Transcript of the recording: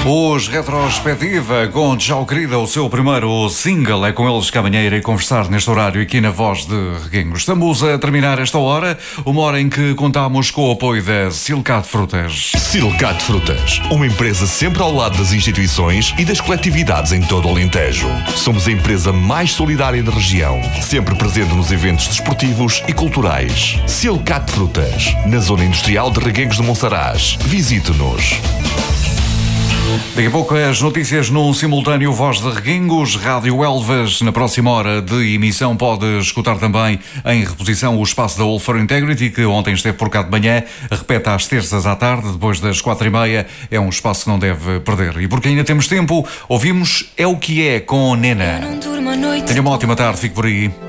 Hoje, retrospectiva com Tchau Querida, o seu primeiro single. É com eles que amanhã irei conversar neste horário aqui na Voz de Reguengos. Estamos a terminar esta hora, uma hora em que contamos com o apoio da Silcat Frutas. Silcat Frutas, uma empresa sempre ao lado das instituições e das coletividades em todo o Alentejo. Somos a empresa mais solidária da região, sempre presente nos eventos desportivos e culturais. Silcat Frutas, na Zona Industrial de Reguengos de Monsaraz. Visite-nos. Daqui a pouco as notícias num simultâneo Voz de Reguengos, Rádio Elvas. Na próxima hora de emissão pode escutar também em reposição o espaço da All for Integrity, que ontem esteve por cá de manhã, repete às terças à tarde, depois das 4h30. É um espaço que não deve perder. E porque ainda temos tempo, ouvimos É o que é com Nena. Tenha uma ótima tarde, fique por aí.